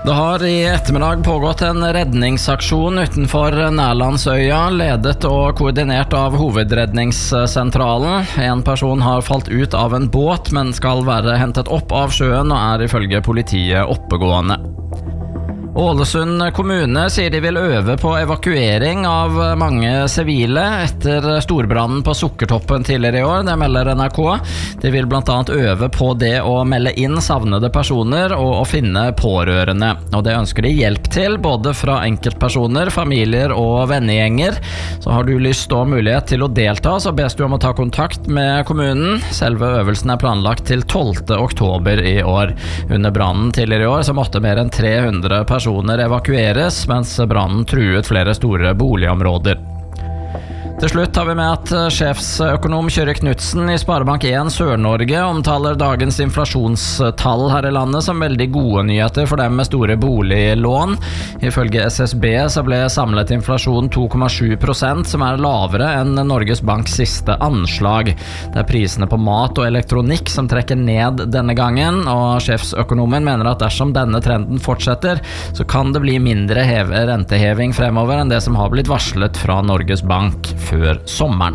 Det har i ettermiddag pågått en redningsaksjon utenfor Nærlandsøya, ledet og koordinert av Hovedredningssentralen. En person har falt ut av en båt, men skal være hentet opp av sjøen og er ifølge politiet oppegående. Ålesund kommune sier de vil øve på evakuering av mange sivile etter storbrannen på Sukkertoppen tidligere i år, det melder NRK. De vil blant annet øve på det å melde inn savnede personer og å finne pårørende. Og det ønsker de hjelp til, både fra enkeltpersoner, familier og vennegjenger. Så har du lyst og mulighet til å delta, så bes du om å ta kontakt med kommunen. Selve øvelsen er planlagt til 12. oktober i år. Under brannen tidligere i år så måtte mer enn 300 personer evakueres, mens brannen truet flere store boligområder. Til slutt har vi med at sjefsøkonom Kyrre Knudsen i Sparebank 1 Sør-Norge omtaler dagens inflasjonstall her i landet som veldig gode nyheter for dem med store boliglån. Ifølge SSB så ble samlet inflasjon 2,7%, som er lavere enn Norges Banks siste anslag. Det er prisene på mat og elektronikk som trekker ned denne gangen, og sjefsøkonomen mener at dersom denne trenden fortsetter, så kan det bli mindre renteheving fremover enn det som har blitt varslet fra Norges Bank før sommeren.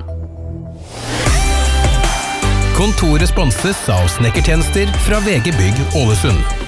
Kontoret sponses av snekkertjenester fra VG Bygg Ålesund.